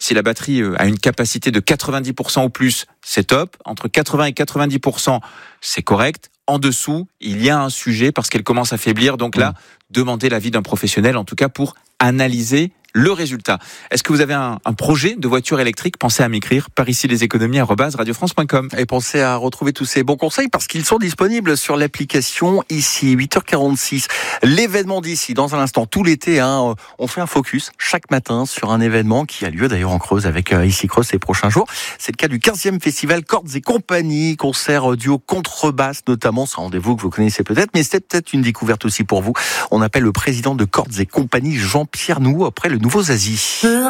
Si la batterie a une capacité de 90% ou plus, c'est top. Entre 80 et 90%, c'est correct. En dessous, il y a un sujet parce qu'elle commence à faiblir. Donc là, demandez l'avis d'un professionnel, en tout cas pour analyser le résultat. Est-ce que vous avez un projet de voiture électrique? Pensez à m'écrire par ici leséconomies@radiofrance.com. Et pensez à retrouver tous ces bons conseils parce qu'ils sont disponibles sur l'application ici, 8h46. L'événement d'ici, dans un instant, tout l'été, on fait un focus chaque matin sur un événement qui a lieu d'ailleurs en Creuse avec ici Creuse ces prochains jours. C'est le cas du 15e festival Cordes et Compagnie, concert duo contrebasse notamment. C'est un rendez-vous que vous connaissez peut-être, mais c'est peut-être une découverte aussi pour vous. On appelle le président de Cordes et Compagnie, Jean-Pierre Nouveau, après le Nouveau Zazie.